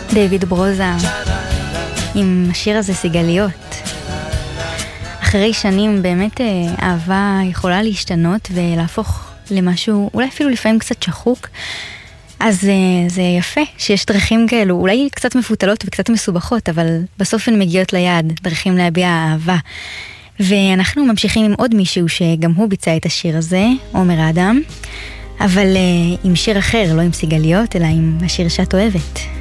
דיוויד ברוזה עם השיר הזה סיגליות. אחרי שנים באמת אהבה יכולה להשתנות ולהפוך למשהו אולי אפילו לפעמים קצת שחוק, אז זה יפה שיש דרכים כאלו, אולי קצת מפותלות וקצת מסובכות, אבל בסוף הן מגיעות ליעד, דרכים להביע אהבה. ואנחנו ממשיכים עם עוד מישהו שגם הוא ביצע את השיר הזה, עומר אדם, אבל עם שיר אחר, לא עם סיגליות, אלא עם השיר שאת אוהבת.